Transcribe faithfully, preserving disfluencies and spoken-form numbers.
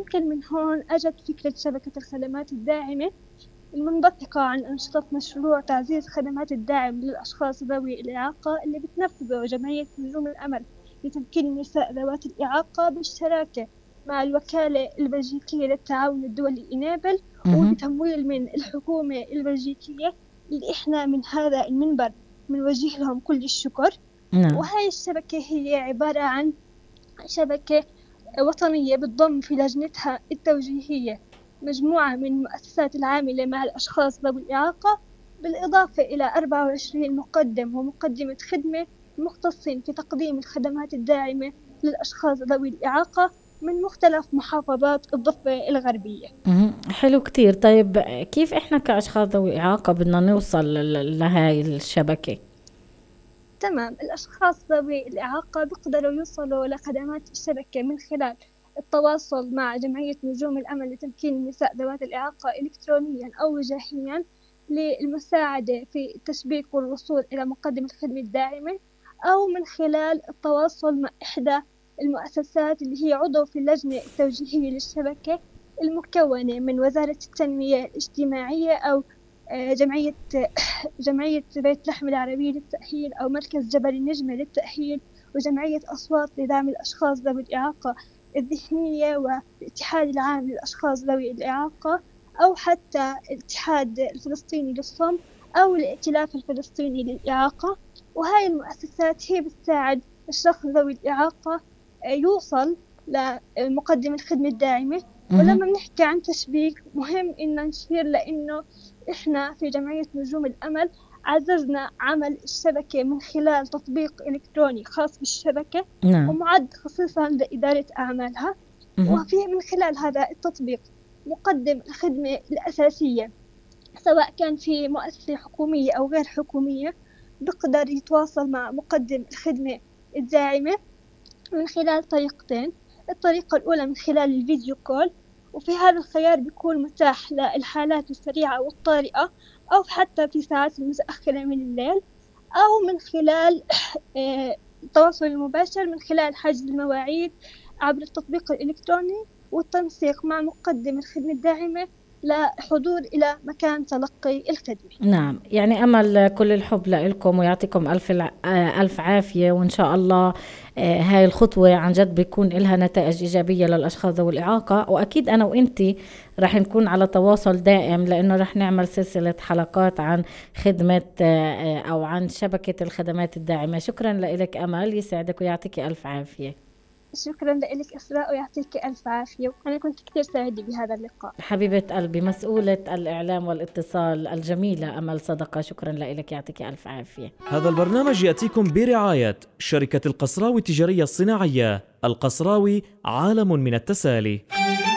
ويمكن من هون أجت فكرة شبكة الخدمات الداعمة المنبثقة عن أنشطة مشروع تعزيز خدمات الدعم للأشخاص ذوي الإعاقة اللي بتنفذه جمعية نجوم الأمل لتمكين النساء ذوات الإعاقة بالشراكة مع الوكالة البلجيكية للتعاون الدولي إنابل وبتمويل من الحكومة البلجيكية اللي إحنا من هذا المنبر بنوجه لهم كل الشكر. نعم. وهاي الشبكة هي عبارة عن شبكة وطنية بتضم في لجنتها التوجيهية مجموعة من المؤسسات العاملة مع الأشخاص ذوي الإعاقة، بالإضافة إلى أربعة وعشرين مقدم ومقدمة خدمة مختصين في تقديم الخدمات الداعمة للأشخاص ذوي الإعاقة من مختلف محافظات الضفة الغربية. حلو كتير. طيب كيف إحنا كأشخاص ذوي إعاقة بدنا نوصل لهاي الشبكة؟ تمام، الأشخاص ذوي الإعاقة بيقدروا يوصلوا لخدمات الشبكة من خلال التواصل مع جمعية نجوم الأمل لتمكين النساء ذوات الإعاقة إلكترونياً أو وجاهياً للمساعدة في التشبيك والوصول إلى مقدم الخدمة الداعمة، أو من خلال التواصل مع إحدى المؤسسات اللي هي عضو في اللجنة التوجيهية للشبكة المكونة من وزارة التنمية الاجتماعية أو جمعية جمعية بيت لحم العربية للتأهيل أو مركز جبل النجمة للتأهيل وجمعية أصوات لدعم الأشخاص ذوي الإعاقة الذهنية والاتحاد العام للأشخاص ذوي الإعاقة أو حتى الاتحاد الفلسطيني للصمت أو الائتلاف الفلسطيني للإعاقة. وهاي المؤسسات هي بتساعد الشخص ذوي الإعاقة يوصل لمقدم الخدمة الداعمة. ولما نحكي عن تشبيك مهم إن نشير لأنه إحنا في جمعية نجوم الأمل عززنا عمل الشبكة من خلال تطبيق إلكتروني خاص بالشبكة نعم. ومعد خصيصا لإدارة أعمالها. وفيه من خلال هذا التطبيق مقدم الخدمة الأساسية سواء كان في مؤسسة حكومية أو غير حكومية بقدر يتواصل مع مقدم الخدمة الداعمة من خلال طريقتين. الطريقة الأولى من خلال الفيديو كول، وفي هذا الخيار بيكون متاح للحالات السريعة والطارئة أو حتى في ساعات المتأخرة من الليل، أو من خلال التواصل المباشر من خلال حجز المواعيد عبر التطبيق الإلكتروني والتنسيق مع مقدم الخدمة الداعمة لحضور إلى مكان تلقي الخدمة. نعم، يعني أمل كل الحب لكم ويعطيكم ألف ألف عافية، وإن شاء الله هاي الخطوة عن جد بيكون لها نتائج إيجابية للأشخاص ذوي الإعاقة. وأكيد أنا وإنتي رح نكون على تواصل دائم لأنه رح نعمل سلسلة حلقات عن خدمة أو عن شبكة الخدمات الداعمة. شكرا لك أمل، يسعدك ويعطيك ألف عافية. شكرا لك إسراء ويعطيك ألف عافية، وأنا كنت كثير سعيدة بهذا اللقاء. حبيبة قلبي، مسؤولة الإعلام والاتصال الجميلة أمل صدقة، شكرا لك، يعطيك ألف عافية. هذا البرنامج يأتيكم برعاية شركة القصراوي التجارية الصناعية. القصراوي عالم من التسالي.